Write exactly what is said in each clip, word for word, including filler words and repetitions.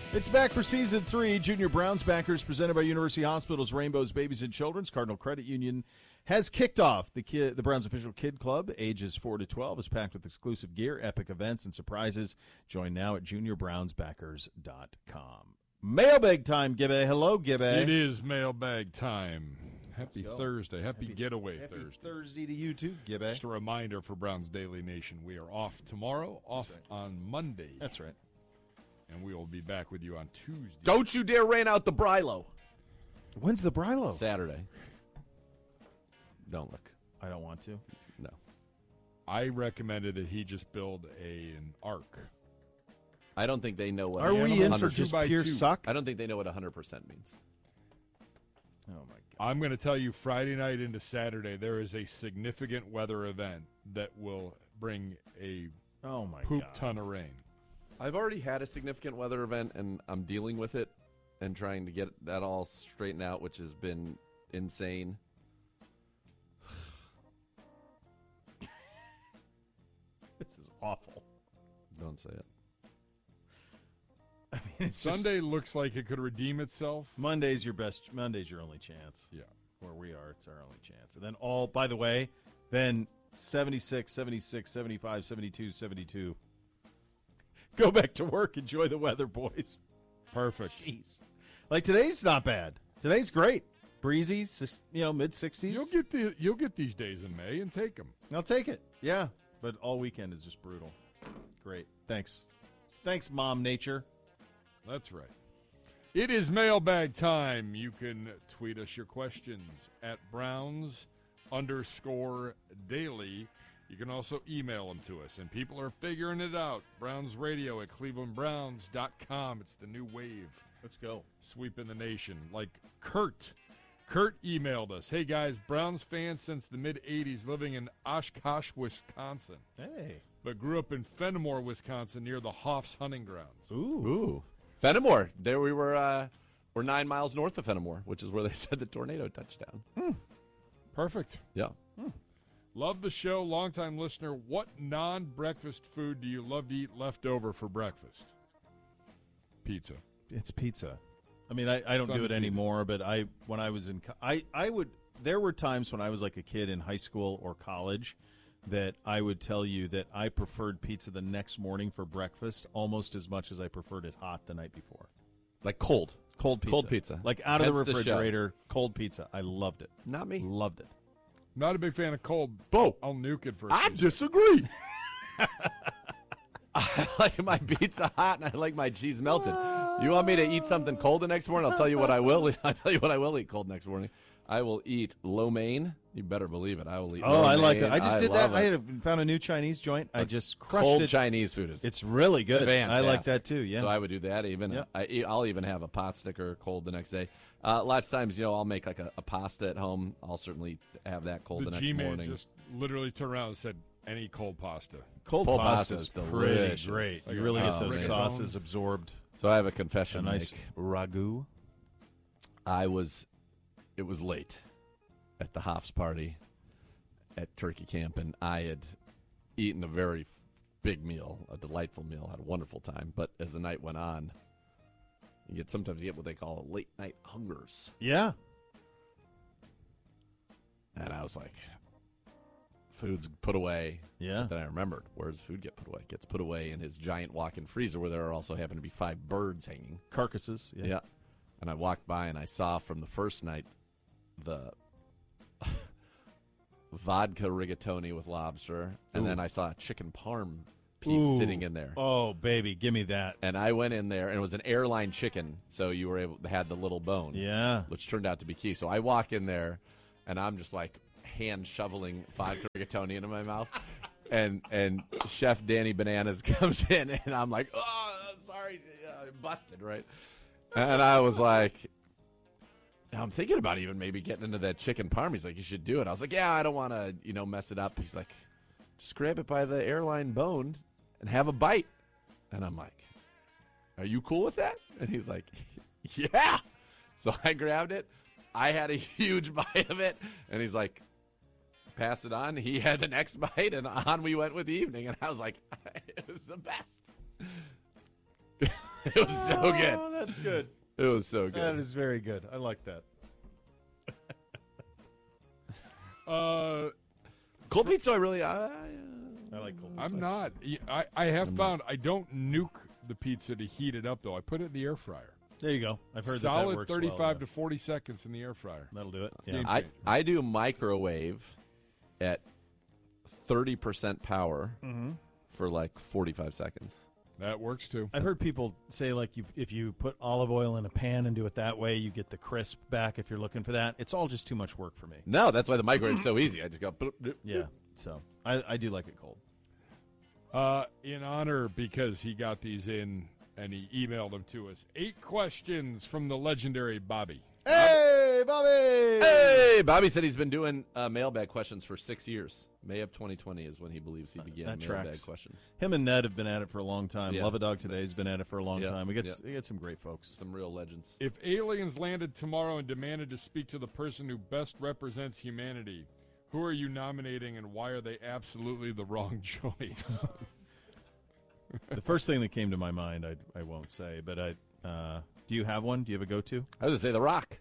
It's back for season three. Junior Browns backers presented by University Hospitals, Rainbows, Babies, and Children's. Cardinal Credit Union has kicked off. The kid, the Browns official kid club, ages four to twelve, is packed with exclusive gear, epic events, and surprises. Join now at junior browns backers dot com. Mailbag time, Gibby. Hello, Gibby. It is mailbag time. Happy Thursday. Happy, Happy Getaway Happy Thursday. Thursday to you, too, Gibby. Just a reminder for Browns Daily Nation, we are off tomorrow, off right. on Monday. That's right. And we will be back with you on Tuesday. Don't you dare rain out the Brilo. When's the Brilo? Saturday. Don't look. I don't want to. No. I recommended that he just build a an arc. I don't think they know what. Are we in for two just by pure two. suck? I don't think they know what one hundred percent means. Oh, my God. I'm going to tell you, Friday night into Saturday, there is a significant weather event that will bring a Oh, my poop God. ton of rain. I've already had a significant weather event, and I'm dealing with it and trying to get that all straightened out, which has been insane. This is awful. Don't say it. I mean, it's just- Sunday looks like it could redeem itself. Monday's your best. Monday's your only chance. Yeah. Where we are, it's our only chance. And then all, by the way, then seventy-six, seventy-six, seventy-five, seventy-two, seventy-two. Go back to work. Enjoy the weather, boys. Perfect. Jeez. Like today's not bad. Today's great. Breezy, sis- you know, mid sixties. You'll get the you'll get these days in May and take them. I'll take it. Yeah. But all weekend is just brutal. Great. Thanks. Thanks, Mom Nature. That's right. It is mailbag time. You can tweet us your questions at Browns underscore daily. You can also email them to us, and people are figuring it out. Browns Radio at cleveland browns dot com. It's the new wave. Let's go. Sweeping the nation. Like Kurt. Kurt emailed us. Hey, guys, Browns fan since the mid-eighties, living in Oshkosh, Wisconsin, Hey. but grew up in Fenimore, Wisconsin, near the Hoffs hunting grounds. Ooh. Ooh. Fenimore. There we were. Uh, we're nine miles north of Fenimore, which is where they said the tornado touched down. Hmm. Perfect. Yeah. Love the show. Longtime listener. What non-breakfast food do you love to eat left over for breakfast? Pizza. It's pizza. I mean, I, I don't It's do it undefeated. anymore, but I when I was in co- I I would there were times when I was like a kid in high school or college that I would tell you that I preferred pizza the next morning for breakfast almost as much as I preferred it hot the night before. Like cold. Cold pizza. Cold pizza. Like out of the Hence the show. refrigerator, cold pizza. I loved it. Not me. Loved it. Not a big fan of cold. Bo. I'll nuke it for. I Tuesday. disagree. I like my pizza hot and I like my cheese melted. You want me to eat something cold the next morning? I'll tell you what I will. I'll tell you what I will eat cold next morning. I will eat lo mein. You better believe it. I will eat. Oh, lo I like mein. it. I just did that. love I it. had found a new Chinese joint. I just crushed Cold it. Chinese food is. It's really good. I like fantastic. that too. Yeah. So I would do that. Even Yeah. I, eat- I'll even have a pot sticker cold the next day. Uh, lots of times, you know, I'll make like a, a pasta at home. I'll certainly have that cold the, The next G-Man morning. just literally turned around and said, "Any cold pasta." Cold, Cold pasta pasta's is pretty delicious. great. Like you a really nice get those rigatone. sauces absorbed. So I have a A confession. to nice make. ragu. I was, it was late at the Hoffs party at Turkey Camp, and I had eaten a very f- big meal, a delightful meal, had a wonderful time. But as the night went on, you get sometimes you get what they call late night hungers, Yeah. and I was like, food's put away. Yeah. But then I remembered, where does the food get put away? It gets put away in his giant walk-in freezer, where there also happen to be five birds hanging. Carcasses. Yeah. Yeah. And I walked by and I saw from the first night the vodka rigatoni with lobster. And Ooh. then I saw a chicken parm piece Ooh. sitting in there. Oh, baby, give me that. And I went in there and it was an airline chicken. So you were able had the little bone. Yeah. Which turned out to be key. So I walk in there and I'm just like hand shoveling vodka rigatoni into my mouth. And and Chef Danny Bananas comes in and I'm like, oh, sorry, uh, busted, right? And I was like, I'm thinking about even maybe getting into that chicken parm. He's like, you should do it. I was like, yeah, I don't want to, you know, mess it up. He's like, just grab it by the airline bone and have a bite. And I'm like, are you cool with that? And he's like, yeah. So I grabbed it. I had a huge bite of it. And he's like, pass it on. He had the next bite, and on we went with the evening. And I was like, it was the best. It was so good. Oh, that's good. It was so good. That is very good. I like that. Uh, Cold pizza, I really. I, I, I like cold. I'm not. I, I have found I don't nuke the pizza to heat it up, though. I put it in the air fryer. There you go. I've heard that, that Solid works thirty-five well, to forty seconds in the air fryer. yeah. That'll do it. Yeah. Game I, changer. I do microwave at thirty percent power Mm-hmm. for like forty-five seconds. That works, too. I've heard people say, like, you, if you put olive oil in a pan and do it that way, you get the crisp back if you're looking for that. It's all just too much work for me. No, that's why the microwave's so easy. I just go. bloop, bloop. Yeah. So I, I do like it cold. Uh, in honor, because he got these in and he emailed them to us. Eight questions from the legendary Bobby. Hey, Bobby! Hey, Bobby said he's been doing uh, mailbag questions for six years. May of twenty twenty is when he believes he began that mailbag tracks. questions. Him and Ned have been at it for a long time. Yeah. Love a Dog Today has been at it for a long Yeah. time. We get Yeah. we get some great folks. Some real legends. If aliens landed tomorrow and demanded to speak to the person who best represents humanity, who are you nominating and why are they absolutely the wrong choice? The first thing that came to my mind, I I won't say, but I uh, do you have one? Do you have a go-to? I was gonna say The Rock.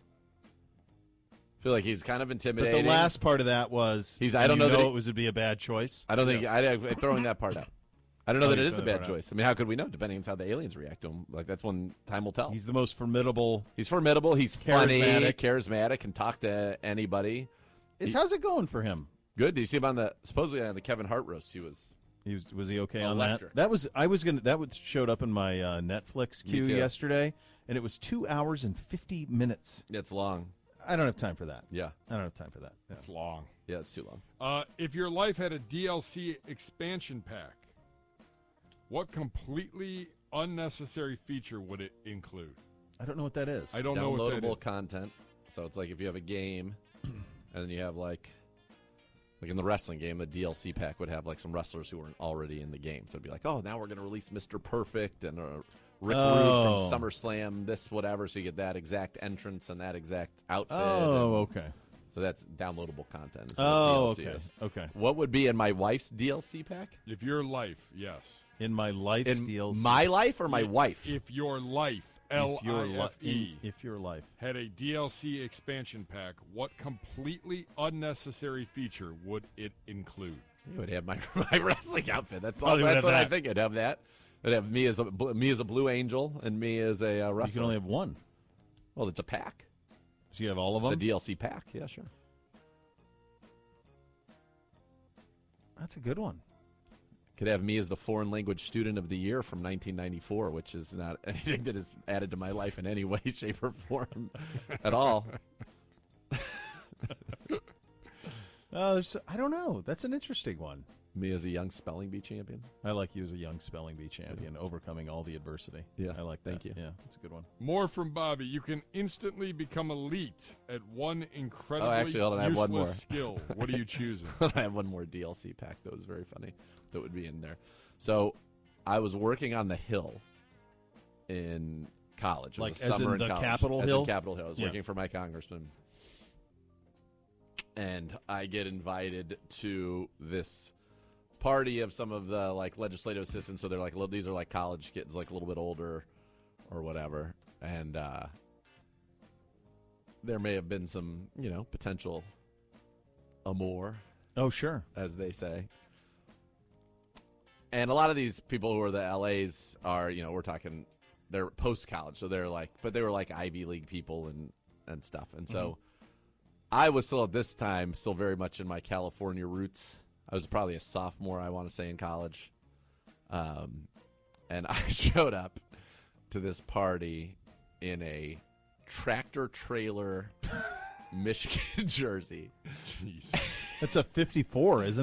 I feel like he's kind of But intimidating. the last part of that was He's- I and don't you know that know he- it was would be a bad choice. I don't think I, I'm throwing that part out. I don't know Oh, that it you is a throw that bad part out. choice. I mean, how could we know? Depending on how the aliens react to him. Like that's when time will tell. He's the most formidable. He's formidable. He's funny, Charismatic. charismatic, can talk to anybody. Is He- how's it going for him? Good. Do you see him on the supposedly on the Kevin Hart roast? He was. He was was he okay Electric. on that? That was I was gonna that was showed up in my uh, Netflix Me queue too. yesterday, and it was two hours and fifty minutes. It's long. I don't have time for that. Yeah. I don't have time for that. Yeah. It's long. Yeah, it's too long. Uh, if your life had a D L C expansion pack, what completely unnecessary feature would it include? I don't know what that is. I don't know what that is. Downloadable content. So it's like if you have a game, and then you have like, like in the wrestling game, the D L C pack would have like some wrestlers who weren't already in the game. So it'd be like, oh, now we're going to release Mister Perfect and uh, Rick Oh. Rude from SummerSlam, this whatever. So you get that exact entrance and that exact outfit. Oh, and- okay. So that's downloadable content. instead Oh, of D L C okay. is. Okay. What would be in my wife's D L C pack? If your life, yes. In my life's In D L C. my life or my If- wife? If your life, L if your I li- F E, in- if your life. had a D L C expansion pack, what completely unnecessary feature would it include? You would have my, my wrestling outfit. That's all. Probably would That's have what I that. think. It'd have that. It'd have me as a bl- me as a Blue Angel and me as a uh, wrestler. You can only have one. well, it's a pack. So you have all of It's a them. D L C pack. Yeah, sure. That's a good one. Could have me as the foreign language student of the year from nineteen ninety-four, which is not anything that is added to my life in any way, shape, or form at all. Oh, there's, I don't know. That's an interesting one. Me as a young spelling bee champion. I like you as a young spelling bee champion, overcoming all the adversity. Yeah, I like that. thank you. Yeah, that's a good one. More from Bobby. You can instantly become elite at one incredibly Oh, actually, hold on, I have one useless more. skill. What are you choosing? I have one more D L C pack that was very funny that would be in there. So I was working on the Hill in college. It was Like a as summer in the college. Capitol as Hill? In Capitol Hill. I was Yeah. working for my congressman. And I get invited to this party of some of the like legislative assistants. So they're like, these are like college kids, like a little bit older or whatever. And uh, there may have been some, you know, potential amour, Oh, sure. as they say. And a lot of these people who are the L As are, you know, we're talking, they're post college, so they're like, but they were like Ivy League people and and stuff. And so I was still at this time still very much in my California roots. I was probably a sophomore, I want to say, in college. Um, and I showed up to this party in a tractor trailer Michigan jersey. Jeez. That's a fifty-four, isn't it?